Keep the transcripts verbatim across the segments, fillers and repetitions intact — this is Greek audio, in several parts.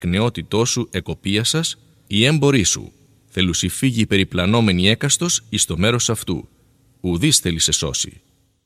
κνεότητό σου εκοπίασας, η έμπορή σου, θέλουσι φύγει περιπλανόμενη έκαστος εις το μέρος αυτού, ουδείς θέλει σε σώσει.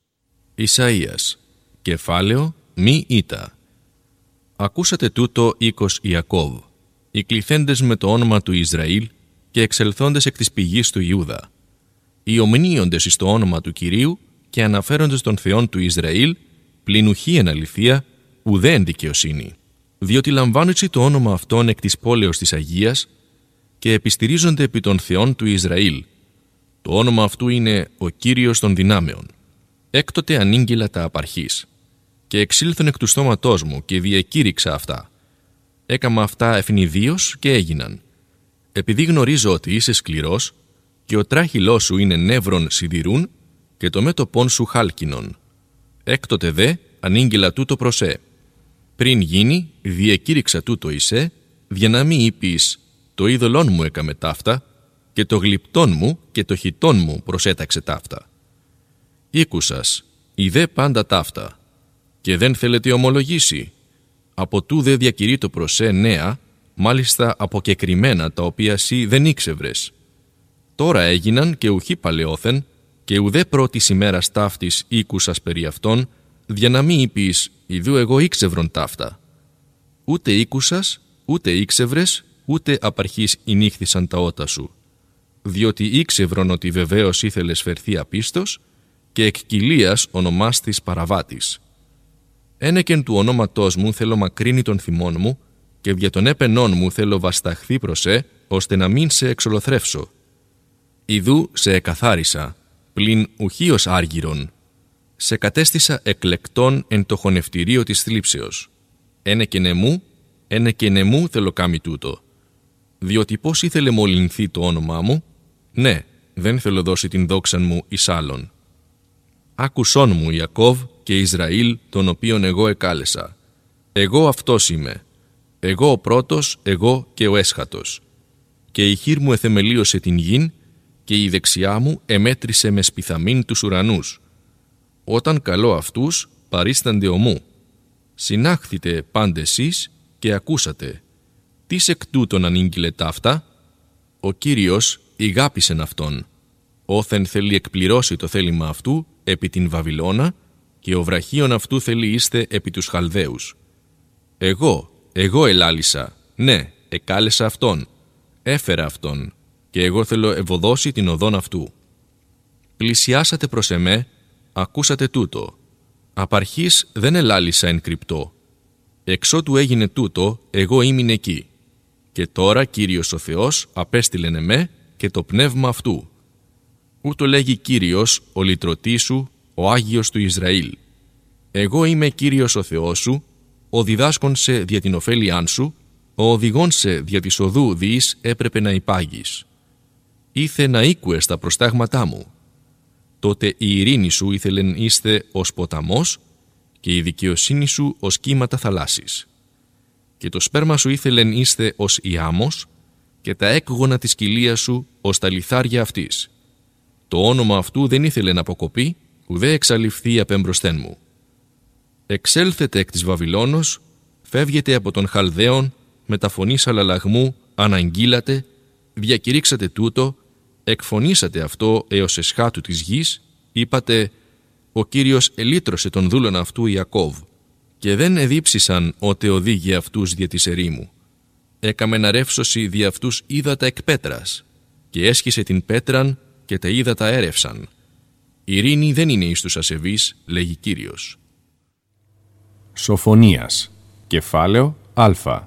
Ισαΐας, κεφάλαιο μη ήτα. Ακούσατε τούτο οίκος Ιακώβ, οι κληθέντες με το όνομα του Ισραήλ και εξελθόντες εκ της πηγής του Ιούδα, οι ομνίοντες εις το όνομα του Κυρίου και αναφέροντες των θεών του Ισραήλ, πλην ουχή εν αληθεία, ουδέ εν δικαιοσύνη. Διότι λαμβάνουτσι το όνομα αυτόν εκ της πόλεως της Αγίας και επιστηρίζονται επί των θεών του Ισραήλ. Το όνομα αυτού είναι ο Κύριος των δυνάμεων. Έκτοτε ανήγγειλα τα απαρχής και εξήλθον εκ του στόματός μου και διεκήρυξα αυτά. Έκαμα αυτά ευνηδίως και έγιναν. Επειδή γνωρίζω ότι είσαι σκληρός και ο τράχυλός σου είναι νεύρων σιδηρούν και το μέτωπόν σου χάλκινον. Έκτοτε δε ανήγγειλα τούτο προσέ. Πριν γίνει, διεκήρυξα τούτο εισέ, για να μη είπεις, το είδωλόν μου έκαμε ταύτα, και το γλυπτόν μου και το χιτόν μου προσέταξε ταύτα. Ήκουσας, ειδέ πάντα ταύτα, και δεν θέλετε ομολογήσει. Από τούδε διακηρύττω το προσέ νέα, μάλιστα αποκεκριμένα τα οποία σύ δεν ήξευρες. Τώρα έγιναν και ουχή παλαιόθεν, και ουδέ πρώτης ημέρας ταύτης ήκουσας περί αυτών, για να μη είπεις, ιδού εγώ ήξευρον ταύτα. Ούτε ήκουσας, ούτε ήξευρες, ούτε απαρχής ηνύχθησαν τα ότα σου. Διότι ήξευρον ότι βεβαίως ήθελες φερθεί απίστος, και εκ κοιλίας ονομάστης παραβάτης. Ένεκεν του ονόματός μου θέλω μακρύνει τον θυμών μου, και δια των έπαινών μου θέλω βασταχθεί προσέ, ώστε να μην σε εξολοθρεύσω. Ιδού σε εκαθάρισα, πλην ουχίως άργυρον. Σε κατέστησα εκλεκτών εν το χωνευτηρίο της θλίψεως. Ένεκεν εμού, ένεκεν εμού θέλω κάμει τούτο. Διότι πώς ήθελε μολυνθεί το όνομά μου, ναι, δεν θέλω δώσει την δόξαν μου εις άλλον. Άκουσόν μου Ιακώβ και Ισραήλ, τον οποίον εγώ εκάλεσα. Εγώ αυτός είμαι. Εγώ ο πρώτος, εγώ και ο έσχατος. Και η χείρ μου εθεμελίωσε την γην, και η δεξιά μου εμέτρησε με σπιθαμήν τους ουρανούς. Όταν καλώ αυτούς, παρίστανται ομού. Συνάχθητε πάντε εσείς και ακούσατε. Τις εκ τούτων ανήγγειλε ταύτα. Ο Κύριος ηγάπησεν αυτόν. Όθεν θέλει εκπληρώσει το θέλημα αυτού επί την Βαβυλώνα, και ο βραχίον αυτού θέλει είστε επί τους Χαλδαίους. Εγώ, εγώ ελάλησα, ναι, εκάλεσα αυτόν, έφερα αυτόν, και εγώ θέλω ευωδώσει την οδόν αυτού. Πλησιάσατε προς εμέ, ακούσατε τούτο. Απαρχής δεν ελάλησα εν κρυπτό. Εξότου έγινε τούτο, εγώ ήμην εκεί. Και τώρα Κύριος ο Θεός απέστειλεν εμέ και το πνεύμα αυτού. Ούτω λέγει Κύριος, ο λυτρωτής σου, ο Άγιος του Ισραήλ. Εγώ είμαι Κύριος ο Θεός σου, ο διδάσκον σε δια την ωφέλιάν σου, ο οδηγών σε δια της οδού διείς έπρεπε να υπάγεις. Ήθε να ήκουες τα προστάγματά μου. Τότε η ειρήνη σου ήθελεν είστε ως ποταμός και η δικαιοσύνη σου ως κύματα θαλάσσης. Και το σπέρμα σου ήθελεν είστε ως η άμμος και τα έκγωνα της κοιλίας σου ως τα λιθάρια αυτής. Το όνομα αυτού δεν ήθελε να αποκοπεί, ουδέ εξαλειφθεί απέμπροσθέν μου. Εξέλθετε εκ της Βαβυλώνος, φεύγετε από τον Χαλδαίον, με τα φωνής αλλαλαγμού αναγγείλατε, διακηρύξατε τούτο, εκφωνήσατε αυτό έως εσχάτου της γης, είπατε, ο Κύριος ελύτρωσε τον δούλον αυτού Ιακώβ, και δεν εδίψησαν ότε οδήγει αυτούς δια της ερήμου. Έκαμε να ρεύσωση δι' αυτούς ύδατα εκ πέτρας, και έσχισε την πέτραν και τα ύδατα έρευσαν. Ειρήνη δεν είναι εις τους ασεβείς, λέγει Κύριος. Σοφονίας, κεφάλαιο Α.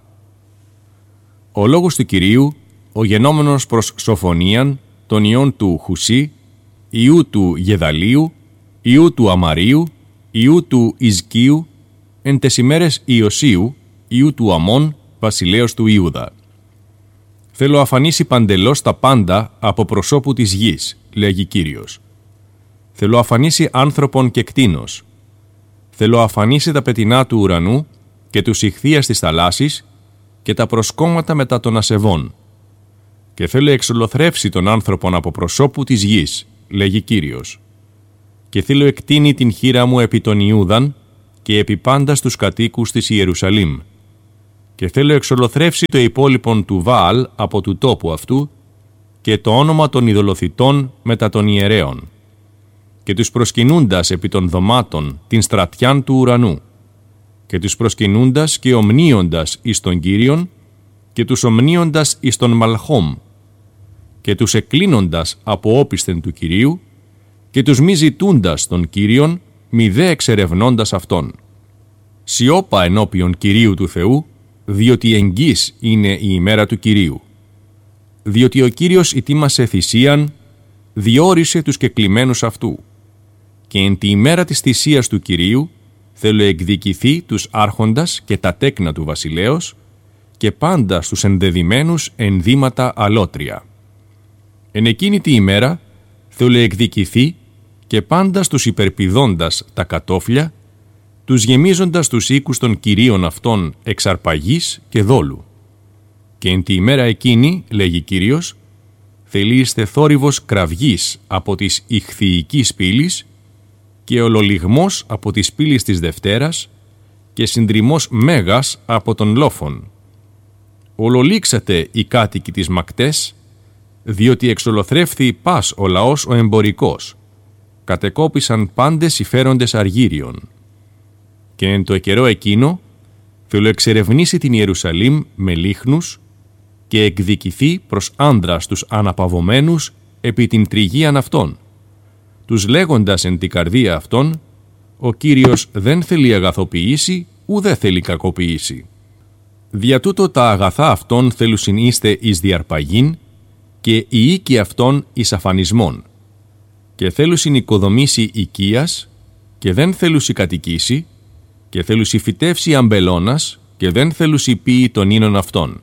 Ο λόγος του Κυρίου, ο γενόμενος προς Σοφονίαν, των ιών του Χουσί, ιού του Γεδαλίου, ιού του Αμαρίου, ιού του Ιζκίου, εν τες ημέρες Ιωσίου, ιού του Αμών, βασιλέως του Ιούδα. Θέλω αφανίσει παντελώς τα πάντα από προσώπου της γης, λέγει Κύριος. Θέλω αφανίσει άνθρωπον και κτήνος. Θέλω αφανίσει τα πετεινά του ουρανού και τους ηχθείας της θαλάσσης και τα προσκόμματα μετά των ασεβών. Και θέλω εξολοθρεύσει τον άνθρωπον από προσώπου της γης, λέγει Κύριος. Και θέλω εκτείνει την χείρα μου επί των Ιούδαν και επί πάντα στους κατοίκους της Ιερουσαλήμ. και θέλω εξολοθρεύσει το υπόλοιπον του Βαάλ από του τόπου αυτού και το όνομα των ειδωλοθυτών μετά των ιερέων και τους προσκυνούντας επί των δωμάτων την στρατιάν του ουρανού και τους προσκυνούντας και ομνίοντας εις τον Κύριον και τους ομνίοντας εις τον Μαλχόμ και τους εκκλίνοντας από όπισθεν του Κυρίου και τους μη ζητούντας τον Κύριον μη δε εξερευνώντας αυτόν. Σιώπα ενώπιον Κυρίου του Θεού, διότι εγγύς είναι η ημέρα του Κυρίου. Διότι ο Κύριος ετοίμασε θυσίαν, διόρισε τους κεκλημένους αυτού. Και εν τη ημέρα της θυσίας του Κυρίου θέλω εκδικηθεί τους άρχοντας και τα τέκνα του βασιλέως και πάντα στους ενδεδειμένους ενδύματα αλότρια. Εν εκείνη τη ημέρα θέλω εκδικηθεί και πάντα στους υπερπηδώντας τα κατόφλια, τους γεμίζοντας τους οίκους των κυρίων αυτών εξαρπαγής και δόλου. Και εν τη ημέρα εκείνη, λέγει Κύριος, θελείστε θόρυβος κραυγής από της ηχθυικής πύλης και ολολιγμός από της πύλης της Δευτέρας και συντριμός μέγας από των λόφων. Ολολήξατε οι κάτοικοι της Μακτές, διότι εξολοθρεύθη πας ο λαός ο εμπορικός. Κατεκόπησαν πάντες οι φέροντες αργύριων. Και εν το καιρό εκείνο θέλω εξερευνήσει την Ιερουσαλήμ με λίχνους και εκδικηθεί προς άνδρας τους αναπαυωμένους επί την τριγίαν αυτών, τους λέγοντας εν την καρδία αυτών, ο Κύριος δεν θέλει αγαθοποιήσει, ουδέ θέλει κακοποιήσει. Δια τούτο τα αγαθά αυτών θέλουσιν είστε εις διαρπαγήν και οι οίκοι αυτών εις αφανισμών. Και θέλουσιν οικοδομήσει οικίας και δεν θέλουσι κατοικήσει και θέλουσι φυτεύσει αμπελώνας και δεν θέλουσι ποιη των ίνων αυτών.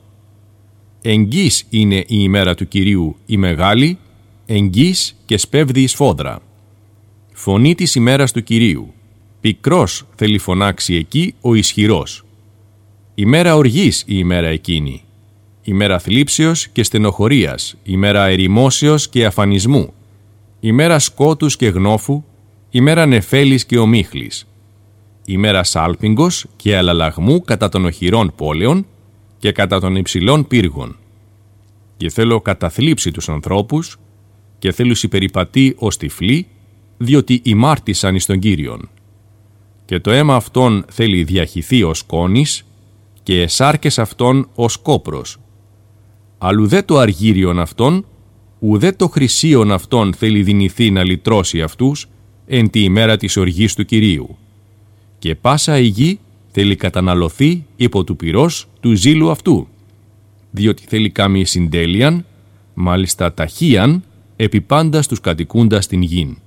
Εγγύς είναι η ημέρα του Κυρίου η μεγάλη, εγγύς και σπέβδει εις φόδρα. Φωνή της ημέρας του Κυρίου, πικρός θέλει φωνάξει εκεί ο ισχυρός. Ημέρα οργής η ημέρα εκείνη, ημέρα θλίψεως και στενοχωρίας, ημέρα ερημώσεως και αφανισμού, ημέρα σκότους και γνώφου, ημέρα νεφέλης και ομίχλης, ημέρα σάλπιγγος και αλλαλαγμού κατά των οχυρών πόλεων και κατά των υψηλών πύργων. Και θέλω καταθλίψει τους ανθρώπους και θέλουσι περιπατεί ως τυφλοί, διότι ημάρτησαν εις τον Κύριον. Και το αίμα αυτών θέλει διαχυθεί ως κόνης και εσάρκες αυτών ως κόπρος. Αλλού δε το αργύριον αυτών, ουδέ το χρυσίον αυτών θέλει δυνηθεί να λυτρώσει αυτούς εν τη ημέρα της οργής του Κυρίου. Και πάσα η γη θέλει καταναλωθεί υπό του πυρός του ζήλου αυτού, διότι θέλει κάμει συντέλειαν, μάλιστα ταχύαν, επί πάντα στους κατοικούντας την γην.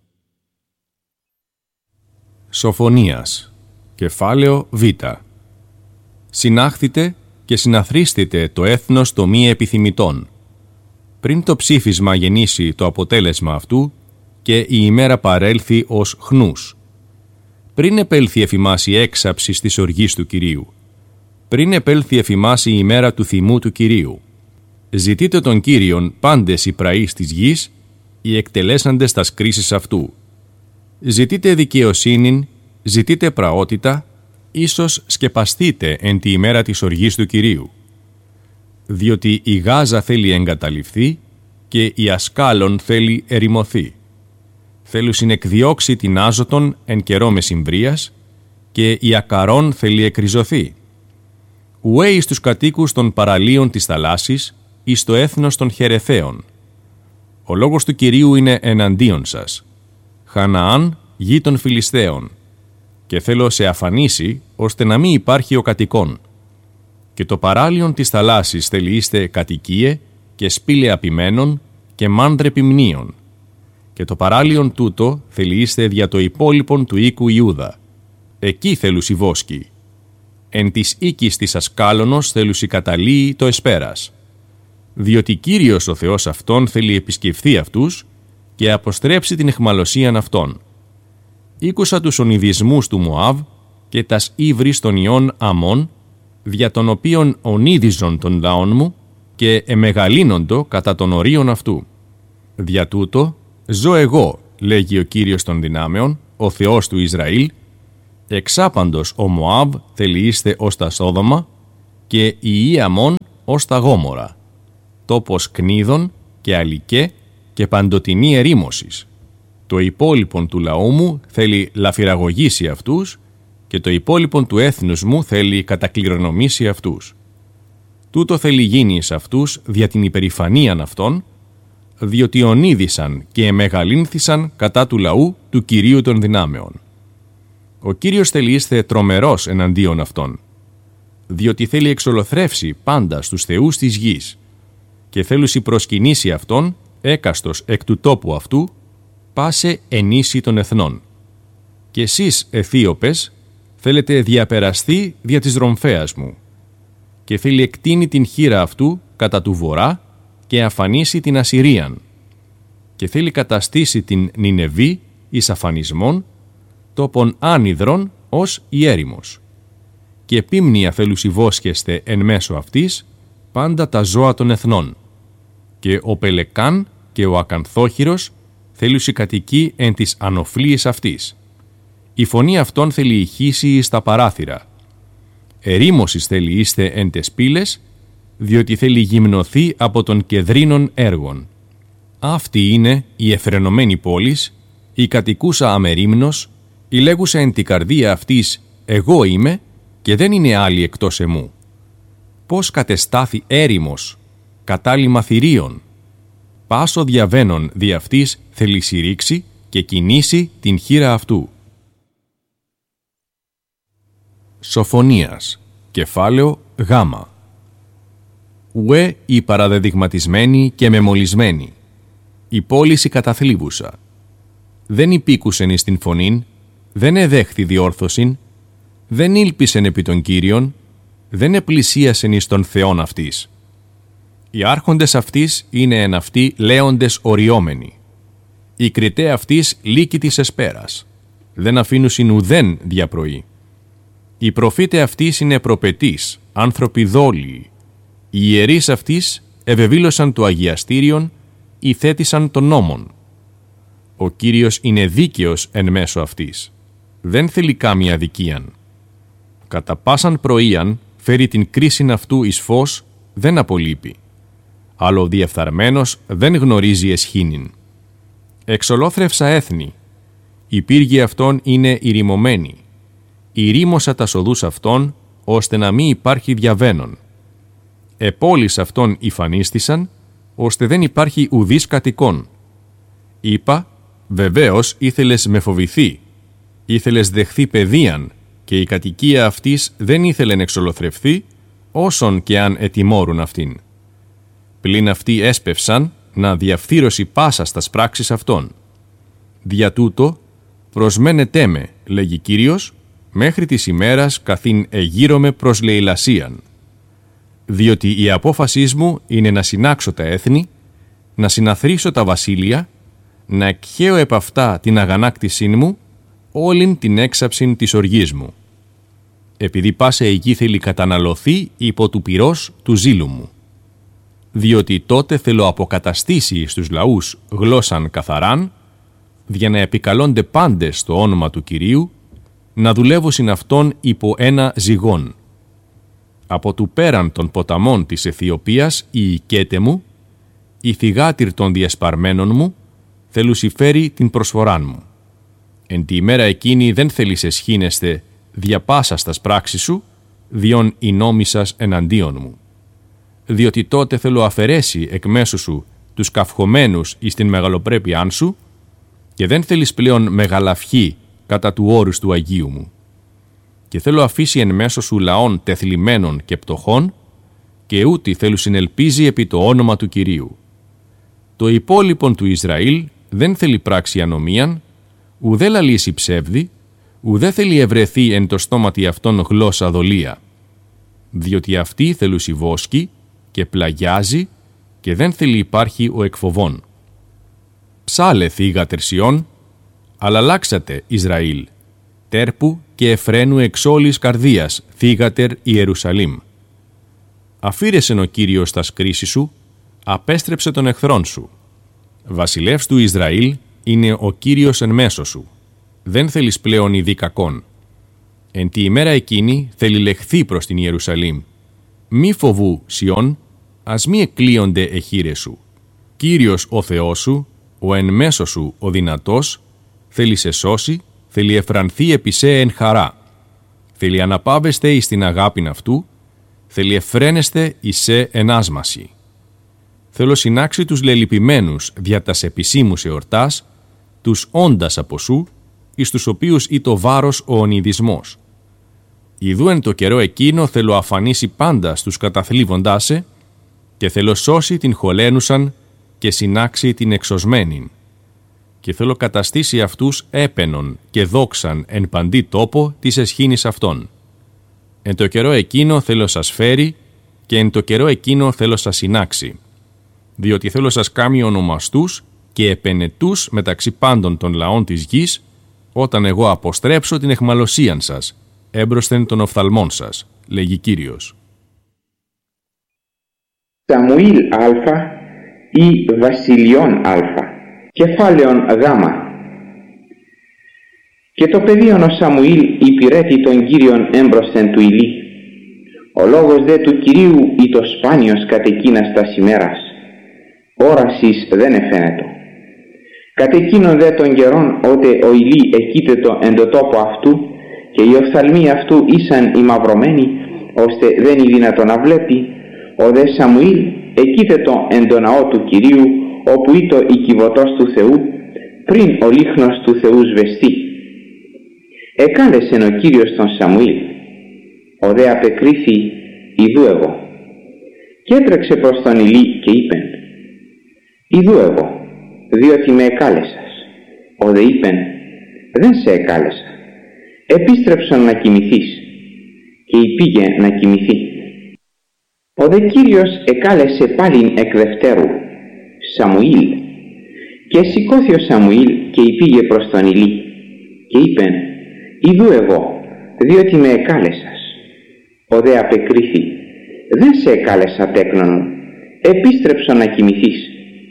Σοφονίας, κεφάλαιο Β. Συνάχθητε και συναθρίστητε το έθνος το μη επιθυμητόν. Πριν το ψήφισμα γεννήσει το αποτέλεσμα αυτού και η ημέρα παρέλθει ως χνούς. Πριν επέλθει εφημάς η έξαψη της οργής του Κυρίου. Πριν επέλθει εφημάς η ημέρα του θυμού του Κυρίου. Ζητείτε τον Κύριον πάντες οι πραείς της γης, οι εκτελέσαντες τας κρίσεις αυτού. Ζητείτε δικαιοσύνην, ζητείτε πραότητα, ίσως σκεπαστείτε εν τη ημέρα της οργής του Κυρίου. Διότι η Γάζα θέλει εγκαταλειφθεί και η Ασκάλων θέλει ερημωθεί. Θέλουσιν εκδιώξει την Άζωτον εν καιρό μεσημβρίας και η Ακαρών θέλει εκριζωθεί. Ουέ εις τους κατοίκους των παραλίων της θαλάσσης, εις το έθνος των Χερεθαίων. Ο λόγος του Κυρίου είναι εναντίον σας. Χαναάν, γη των Φιλιστέων. Και θέλω σε αφανίσει, ώστε να μην υπάρχει ο κατοικών. Και το παράλιον της θαλάσσης θέλει είστε κατοικίε και σπήλαια ποιμένων και μάνδρε ποιμνίων. Και το παράλιον τούτο θέλει είστε δια το υπόλοιπον του οίκου Ιούδα. Εκεί θέλουσι βόσκοι. Εν της οίκης της Ασκάλωνος θέλουσι καταλύει το εσπέρας. Διότι Κύριος ο Θεός αυτόν θέλει επισκεφθεί αυτούς και αποστρέψει την αιχμαλωσίαν αυτών. Ήκουσα τους ονειδισμούς του Μωάβ και τας ύβρις των ιών Αμών, δια των οποίων ονίδιζον των λαών μου και εμεγαλύνοντο κατά των ορίων αυτού. Δια τούτο, ζω εγώ, λέγει ο Κύριος των δυνάμεων, ο Θεός του Ισραήλ, εξάπαντος ο Μωάβ θέλει είστε ως τα Σόδομα και η Ιαμών ως τα Γόμορα, τόπος κνίδων και αλικέ και παντοτινή ερήμωσης. Το υπόλοιπον του λαού μου θέλει λαφυραγωγήσει αυτούς και το υπόλοιπον του έθνους μου θέλει κατακληρονομήσει αυτούς. Τούτο θέλει γίνει σε αυτούς δια την υπερηφανίαν αυτών, διότι ονείδησαν και εμεγαλύνθησαν κατά του λαού του Κυρίου των δυνάμεων. Ο Κύριος θέλει είστε τρομερός εναντίον αυτών, διότι θέλει εξολοθρεύσει πάντα στους θεούς της γης και θέλουσι προσκυνήσει αυτόν έκαστος εκ του τόπου αυτού πάσε ενίσχυ των εθνών. Και εσείς, Αιθίωπες, θέλετε διαπεραστεί δια της δρομφέας μου και θέλει εκτείνει την χείρα αυτού κατά του βορρά και αφανίσει την Ασσυρίαν και θέλει καταστήσει την Νινεβή εις αφανισμόν τόπον άνυδρον ως η έρημος. Και επίμνια θέλουσι βόσκεστε εν μέσω αυτής πάντα τα ζώα των εθνών και ο Πελεκάν και ο Ακανθόχυρος θέλουσι κατοικεί εν της ανοφλίης αυτής. Η φωνή αυτών θέλει ηχήσει εις τα παράθυρα. Ερήμωσης θέλει είστε εν τες πύλες, διότι θέλει γυμνοθεί από των κεδρίνων έργων. Αυτή είναι η εφρενωμένη πόλης, η κατοικούσα αμερίμνος, η λέγουσα εν την καρδία αυτής «εγώ είμαι» και δεν είναι άλλη εκτός εμού. Πώς κατεστάθη έρημος, κατάλημα θηρίων. Πάσο διαβαίνων δι' αυτής θέλει συρρήξει και κινήσει την χείρα αυτού. Σοφονίας, κεφάλαιο Γ. Ουε η παραδεδειγματισμένη και μεμολισμένη, η πόληση καταθλίβουσα. Δεν υπήκουσεν εις την φωνήν, δεν εδέχθη διόρθωσιν, δεν ήλπισεν επί των Κύριων, δεν επλησίασεν εις τον Θεόν αυτής. Οι άρχοντες αυτής είναι εν αυτοί λέοντες οριόμενοι. Η κριτέ αυτής λύκη της εσπέρας, δεν αφήνουσιν ουδέν διαπροή. Οι προφήτε αυτής είναι προπετείς, άνθρωποι δόλιοι. Οι ιερείς αυτής ευεβήλωσαν το αγιαστήριον, υθέτησαν των νόμων. Ο Κύριος είναι δίκαιος εν μέσω αυτής. Δεν θέλει κάμια αδικίαν. Κατά πάσαν πρωίαν φέρει την κρίσιν αυτού εις φως, δεν απολείπει. Αλλά ο διεφθαρμένος δεν γνωρίζει εσχήνην. Εξολόθρευσα έθνη. Οι πύργοι αυτών είναι ηρημωμένοι. Ηρήμωσα τα σοδούς αυτών, ώστε να μην υπάρχει διαβαίνον. Επόλεις αυτών υφανίστησαν, ώστε δεν υπάρχει ουδής κατοικών. Είπα, βεβαίως ήθελες με φοβηθεί, ήθελες δεχθεί παιδείαν και η κατοικία αυτής δεν ήθελεν εξολοθρευθεί, όσον και αν ετιμώρουν αυτήν. Πλην αυτοί έσπευσαν να διαφθείρωση πάσα στας πράξεις αυτών. Δια τούτο, προσμένετέ με, λέγει Κύριος, μέχρι της ημέρας καθήν εγείρομαι προς λαιλασίαν. Διότι η απόφασή μου είναι να συνάξω τα έθνη, να συναθρήσω τα βασίλεια, να εκχαίω επ' αυτά την αγανάκτησήν μου, όλην την έξαψην της οργής μου. Επειδή πάσε η γη θέλει καταναλωθεί υπό του πυρός του ζήλου μου. Διότι τότε θέλω αποκαταστήσει στους λαούς γλώσσαν καθαράν, για να επικαλώνται πάντες στο όνομα του Κυρίου, να δουλεύωσιν αυτόν υπό ένα ζυγόν. Από του πέραν των ποταμών της Αιθιοπίας η οικέτε μου, η θυγάτηρ των διεσπαρμένων μου, θέλουσι φέρει την προσφοράν μου. Εν τη ημέρα εκείνη δεν θέλεις εσχήνεστε διαπάσας τας πράξεις σου, διόν η νόμοι σας εναντίον μου. Διότι τότε θέλω αφαιρέσει εκ μέσου σου τους καυχωμένους εις την μεγαλοπρέπειάν σου και δεν θέλεις πλέον μεγαλαυχή κατά του όρους του Αγίου μου. Και θέλω αφήσει εν μέσω σου λαών τεθλιμμένων και πτωχών και ούτι θέλουν συνελπίζει επί το όνομα του Κυρίου. Το υπόλοιπον του Ισραήλ δεν θέλει πράξη ανομίαν, ουδέ λαλήσει ψεύδι, ουδέ θέλει ευρεθεί εν το στόματι αυτών γλώσσα δολία. Διότι αυτοί θέλουσι βόσκει και πλαγιάζει και δεν θέλει υπάρχει ο εκφοβών. Ψάλε θύγατερ Σιών, αλλά αλλάξατε Ισραήλ, τέρπου και Εφραίνου εξ όλης καρδίας θύγατερ Ιερουσαλήμ. Αφήρεσεν ο Κύριος τας κρίσεις σου, απέστρεψε τον εχθρόν σου. Βασιλεύς του Ισραήλ είναι ο Κύριος εν μέσω σου. Δεν θέλεις πλέον ειδή κακόν. Εν τη ημέρα εκείνη θέλει λεχθεί προς την Ιερουσαλήμ. μη φοβού Σιών, ας μη εκλείονται εχείρες σου. Κύριος ο Θεός σου, ο εν μέσω σου ο δυνατός, θέλει σε σώσει, θέλει εφρανθεί επί σε εν χαρά. Θέλει αναπάβεστε εις την αγάπην αυτού, θέλει εφραίνεστε εις σε εν άσμαση. Θέλω συνάξει τους λελυπημένους δια τας επισήμους εορτάς, τους όντας από σου, εις τους οποίους ή το βάρος ο ονειδισμός. Ιδού εν το καιρό εκείνο θέλω αφανίσει πάντα στους καταθλίβοντάς σε και θέλω σώσει την χωλένουσαν και συνάξει την εξωσμένην. Και θέλω καταστήσει αυτούς έπαινον και δόξαν εν παντή τόπο της εσχήνης αυτών. Εν το καιρό εκείνο θέλω σας φέρει και εν το καιρό εκείνο θέλω σας συνάξει. Διότι θέλω σας κάμει ονομαστούς και επενετούς μεταξύ πάντων των λαών της γης, όταν εγώ αποστρέψω την εχμαλωσίαν σας, έμπροσθεν των οφθαλμών σας, λέγει Κύριος. Σαμουήλ Α ή Βασιλειών Α, κεφάλαιον Γ. Και το παιδίον ο Σαμουήλ υπηρέτη τον Κύριον έμπροσθεν του Ηλί. Ο λόγος δε του Κυρίου ή το σπάνιος κατ' εκείνας τας ημέρας. Όρασης δεν εφαίνετο. Κατ' εκείνον δε των καιρών, ότε ο Ηλί εκείτετο εν το τόπο αυτού, και οι οφθαλμοί αυτού ήσαν ημαυρωμένοι, ώστε δεν είναι δυνατό να βλέπει, ο δε Σαμουήλ εκείτετο εν το ναό του Κυρίου, όπου ήτο η κυβωτός του Θεού, πριν ο λίχνος του Θεού σβεστεί. Εκάλεσεν ο Κύριος τον Σαμουήλ, ο δε απεκρίθη, ιδού εγώ. Και έτρεξε προς τον Ηλί και είπεν, ιδού εγώ, διότι με εκάλεσας. Ο δε είπεν, δεν σε εκάλεσα. Επίστρεψον να κοιμηθείς. Και υπήγε να κοιμηθεί. Ο δε Κύριος εκάλεσε πάλιν εκ δευτέρου, Σαμουήλ. Και σηκώθη ο Σαμουήλ και υπήγε προς τον Ηλί. Και είπεν, ιδού εγώ, διότι με εκάλεσας. Ο δε απεκρίθη, δεν σε εκάλεσα τέκνον, επίστρεψον να κοιμηθείς.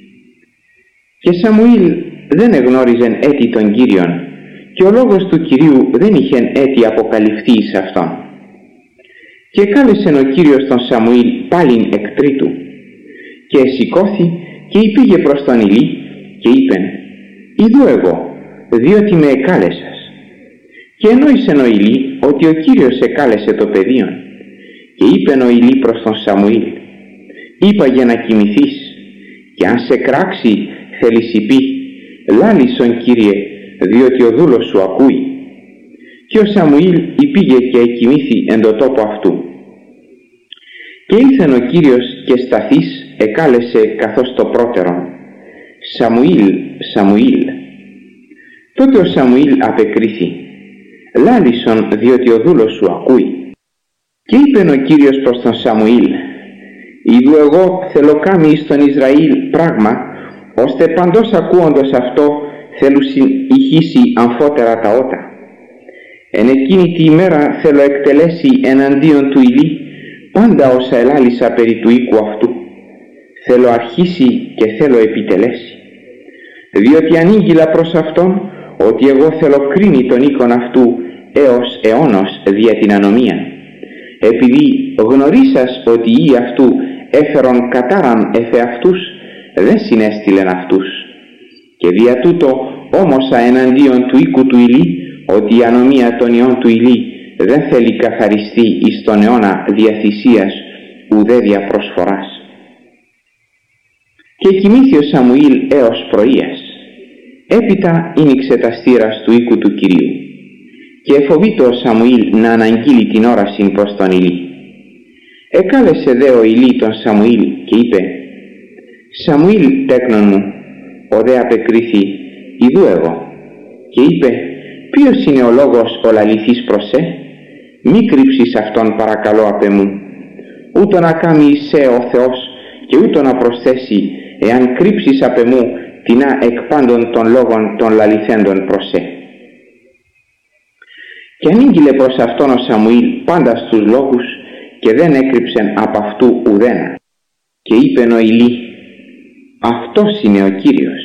Και Σαμουήλ δεν εγνώριζεν έτη των Κύριων, και ο λόγος του Κυρίου δεν είχεν έτη αποκαλυφθεί εις αυτόν. Και κάλεσεν ο Κύριος τον Σαμουήλ πάλιν εκ τρίτου, και σηκώθη και υπήγε προς τον Ηλί, και είπεν, ιδού εγώ, διότι με εκάλεσας. Και εννοήσεν ο Ηλί ότι ο Κύριος εκάλεσε το παιδίον, και είπεν ο Ηλί προς τον Σαμουήλ, είπα για να κοιμηθείς, και αν σε κράξει θέλεις υπεί, λάλησον Κύριε, διότι ο δούλος σου ακούει. Και ο Σαμουήλ υπήγε και εκοιμήθη εν το τόπο αυτού. Και ήλθεν ο Κύριος και σταθής εκάλεσε καθώς το πρώτερον, Σαμουήλ, Σαμουήλ. Τότε ο Σαμουήλ απεκρίθη, λάλησον διότι ο δούλος σου ακούει. Και είπεν ο Κύριος προς τον Σαμουήλ, ιδού εγώ θέλω κάμει εις τον Ισραήλ πράγμα, ώστε παντός ακούοντος αυτό θέλουσιν ηχήσει αμφότερα τα ότα. Εν εκείνη τη ημέρα θέλω εκτελέσει εναντίον του Ηλί πάντα όσα ελάλησα περί του οίκου αυτού. Θέλω αρχίσει και θέλω επιτελέσει. Διότι ανήγγειλα προς αυτόν ότι εγώ θέλω κρίνει τον οίκον αυτού έως αιώνος δια την ανομία. Επειδή γνωρίσας ότι οι αυτού έφερον κατάραν εφ' αυτούς, δεν συνέστειλεν αυτούς. Και δια τούτο όμωσα εναντίον του οίκου του Ηλί, ότι η ανομία των ιών του Ηλί δεν θέλει καθαριστεί εις τον αιώνα δια θυσίας ουδέ δια προσφοράς. Και κοιμήθη ο Σαμουήλ έως πρωίας. Έπειτα ήνιξε τα στήρας του οίκου του Κυρίου. Και εφοβήτω ο Σαμουήλ να αναγγείλει την όραση προς τον Ηλί. Εκάλεσε δε ο Ηλί τον Σαμουήλ και είπε, Σαμουήλ τέκνον μου. Ο δε απεκρίθη, ιδού εγώ. Και είπε, ποιος είναι ο λόγος ο λαληθής προς σε? Μη κρύψεις αυτόν παρακαλώ απ' εμού. Ούτω να κάμει σε ο Θεός και ούτω να προσθέσει, εάν κρύψεις απ' εμού τινά εκ πάντων των λόγων των λαληθέντων προς σε. Και ανήγγειλε προς αυτόν ο Σαμουήλ πάντα στους λόγους και δεν έκρυψεν απ' αυτού ουδένα. Και είπεν ο Ηλί, αυτός είναι ο Κύριος.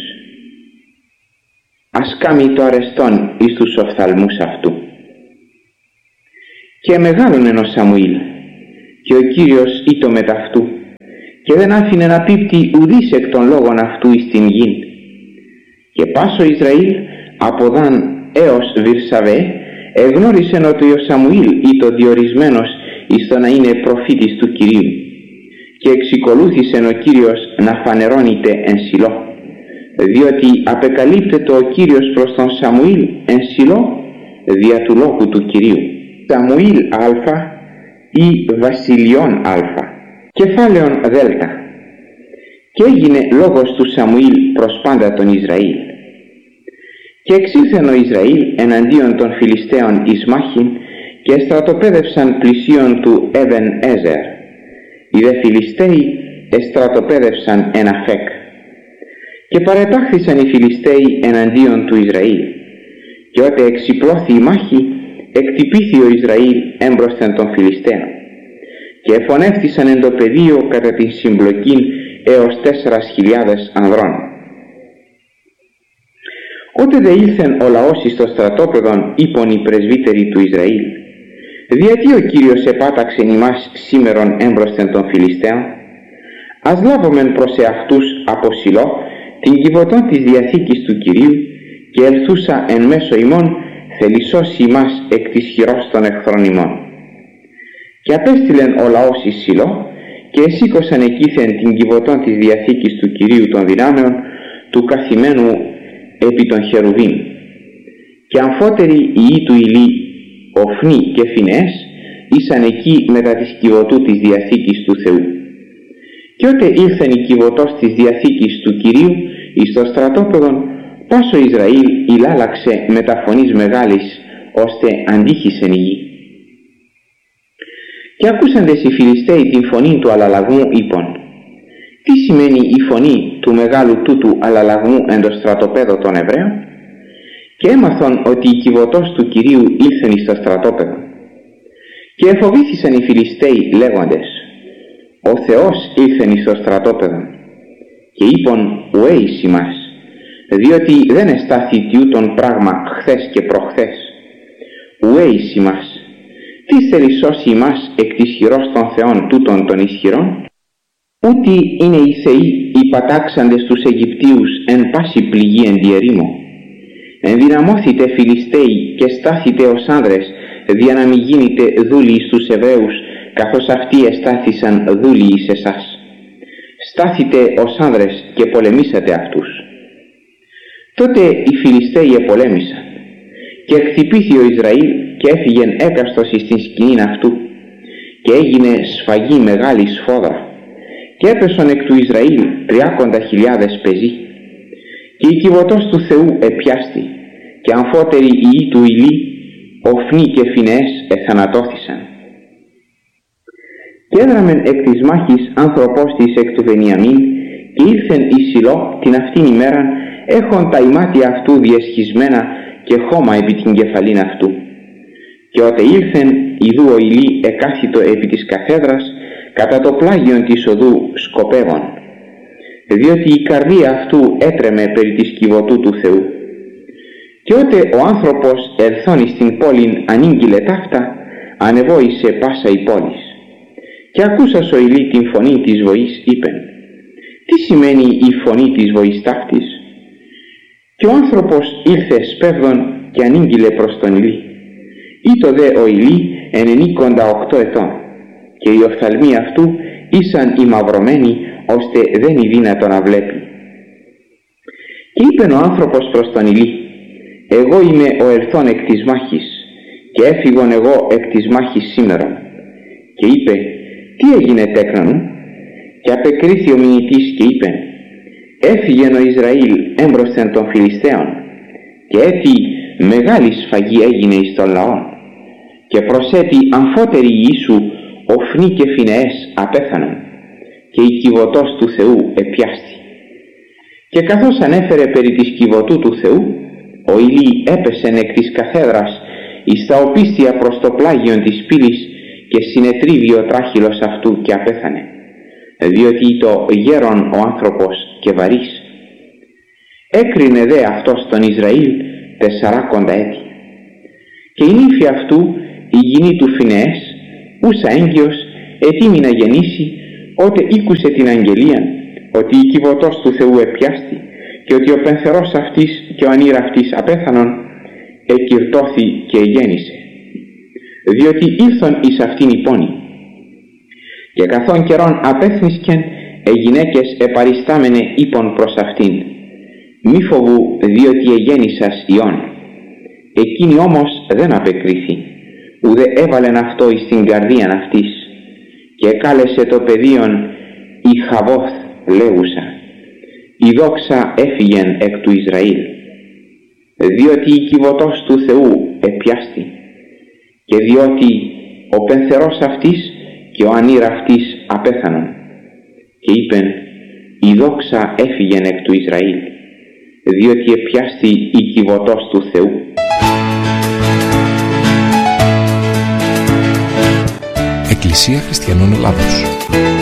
Ας κάμει το αρεστόν εις τους οφθαλμούς αυτού. Και μεγάλωνεν ο Σαμουήλ και ο Κύριος ήτο μετ' αυτού, και δεν άφηνε να πίπτει ουδής εκ των λόγων αυτού εις την γην. Και πάσο Ισραήλ από Δαν έως Βυρσαβέ εγνώρισεν ότι ο Σαμουήλ ήτο διορισμένος εις το να είναι προφήτης του Κυρίου, και εξικολούθησεν ο Κύριος να φανερώνεται εν Σιλό, διότι απεκαλύπτεται ο Κύριος προς τον Σαμουήλ εν Σιλό δια του λόγου του Κυρίου. Σαμουήλ Α ή Βασιλιών Α. Κεφάλαιον Δέλτα. Και έγινε λόγος του Σαμουήλ προς πάντα τον Ισραήλ. Και εξήλθεν ο Ισραήλ εναντίον των Φιλιστέων εις μάχην, και στρατοπέδευσαν πλησίον του Εβεν Έζερ. Οι δε Φιλιστέοι εστρατοπέδευσαν εν Αφέκ. Και παρετάχθησαν οι Φιλιστέοι εναντίον του Ισραήλ. Και ότε εξυπλώθη η μάχη, εκτυπήθη ο Ισραήλ έμπροσθεν των Φιλιστέων. Και εφωνεύτησαν εν το πεδίο κατά την συμπλοκήν έως τέσσερας χιλιάδες ανδρών. Ότε δε ήλθεν ο λαός εις το στρατόπεδον, είπον οι πρεσβύτεροι του Ισραήλ, διατί ο Κύριος επάταξεν ημάς σήμερον έμπροσθεν των Φιλιστέων? Ας λάβομεν προς εαυτούς από Σιλό την κυβωτών της Διαθήκης του Κυρίου, και ελθούσα εν μέσω ημών θελισώσει ημάς εκ της χειρός των εχθρών ημών. Και απέστειλεν ο λαός εις Σιλό, και εσήκωσαν εκείθεν την κυβωτών της Διαθήκης του Κυρίου των δυνάμεων, του καθημένου επί των Χερουβίμ. Και αμφότεροι οι ιοί του Ηλί, Οφνί και Φινεές, ήσαν εκεί μετά της κυβωτού της Διαθήκης του Θεού. Και ότε ήλθεν η κυβωτός της Διαθήκης του Κυρίου εις το στρατόπεδον, πάσο Ισραήλ ηλάλαξε μεταφωνής μεγάλης, ώστε αντίχησεν η γη. Και ακούσαντες οι Φιλιστέοι την φωνή του αλλαλαγμού, είπον, τι σημαίνει η φωνή του μεγάλου τούτου αλλαλαγμού εν το στρατοπέδο των Εβραίων? Και έμαθον ότι η κυβωτός του Κυρίου ήλθεν εις το στρατόπεδο. Και εφοβήθησαν οι Φιλιστέοι λέγοντες, ο Θεός ήλθεν εις το στρατόπεδο. Και είπον, ουέ εις ημάς, διότι δεν εστάθη τιούτον πράγμα χθες και προχθές. Ουέ εις ημάς, τι θέλει σώσει ημάς εκ της χειρός των θεών τούτων των ισχυρών? Ούτι είναι οι θεοί οι πατάξαντες τους Αιγυπτίους εν πάση πληγή εν τη ερήμο. Ενδυναμώθητε Φιλιστέοι και στάθητε ως άνδρες, δια να μη γίνετε δούλοι στους Εβραίους, καθώς αυτοί εστάθησαν δούλοι εις εσάς. Στάθητε ως άνδρες και πολεμήσατε αυτούς. Τότε οι Φιλιστέοι επολέμησαν, και εκτυπήθη ο Ισραήλ και έφυγεν έκαστος εις την σκηνήν αυτού, και έγινε σφαγή μεγάλη σφόδρα, και έπεσον εκ του Ισραήλ τριάκοντα χιλιάδες πεζοί. Και η κυβωτός του Θεού επιάστη, και αμφότεροι οι ιοί του Ηλί, Οφνί και Φινεές εθανατώθησαν. Και έδραμεν εκ της μάχης άνθρωπός της εκ του Βενιαμίν, και ήλθεν εις Σιλό την αυτήν ημέραν, έχον τα ημάτια αυτού διεσχισμένα και χώμα επί την κεφαλήν αυτού. Και ότε ήλθεν, ιδού ο Ηλί εκάθιτο επί της καθέδρας, κατά το πλάγιον της οδού σκοπεύων, διότι η καρδία αυτού έτρεμε περί της κυβωτού του Θεού. Και ότε ο άνθρωπος ελθόν στην πόλην ανήγγειλε ταύτα, ανεβόησε πάσα η πόλης. Και ακούσας ο Ηλί την φωνή της βοής, είπεν, τι σημαίνει η φωνή της βοής ταύτης? Και ο άνθρωπος ήλθε σπέβδον και ανήγγειλε προς τον Ηλί. Ήτο δε ο Ηλί ενενήκοντα οκτώ ετών, και οι οφθαλμοί αυτού ήσαν ημαυρωμένοι, ώστε δεν είναι δύνατο να βλέπει. Και είπεν ο άνθρωπος προς τον Ηλί, εγώ είμαι ο ελθόν εκ της μάχης, και έφυγον εγώ εκ της μάχης σήμερον. Και είπε, τι έγινε τέκνα μου? Και απεκρίθη ο μηνυτής και είπε, έφυγεν ο Ισραήλ έμπροσθεν των Φιλιστέων, και έτι μεγάλη σφαγή έγινε εις των λαών, και προσέτι αμφότεροι Ιησού, Οφνί και Φινεές απέθανον, και η κυβωτός του Θεού επιάστη. Και καθώς ανέφερε περί της κυβωτού του Θεού, ο Ηλί έπεσεν εκ της καθέδρας εις τα οπίστια προς το πλάγιον της πύλης, και συνετρίβει ο τράχυλος αυτού και απέθανε, διότι ήτο γέρον ο άνθρωπος και βαρύς. Έκρινε δε αυτός τον Ισραήλ τεσσαράκοντα έτη. Και η νύφη αυτού, η γυνή του Φινεές, ούσα έγκυος, ετοίμη να γεννήσει, ότε ήκουσε την αγγελία ότι η κυβωτός του Θεού επιάστη και ότι ο πενθερός αυτής και ο ανήρα αυτής απέθανον, εκυρτώθη και γέννησε. Διότι ήλθον εις αυτήν η πόνη. Και καθόν καιρόν απέθνησκεν οι γυναίκες επαριστάμενε είπον προς αυτήν, μη φοβού, διότι εγέννησας ιών. Εκείνη όμως δεν απεκρίθη, ουδέ έβαλεν αυτό εις την καρδίαν αυτής, και εκάλεσε το παιδίον η Χαβόθ λέγουσα, η δόξα έφυγεν εκ του Ισραήλ, διότι η κυβωτός του Θεού επιάστη, και διότι ο πενθερός αυτής και ο ανήρα αυτής απέθανον, και είπεν, η δόξα έφυγεν εκ του Ισραήλ, διότι επιάστη η κυβωτός του Θεού. Εκκλησία Χριστιανών Ελλάδος.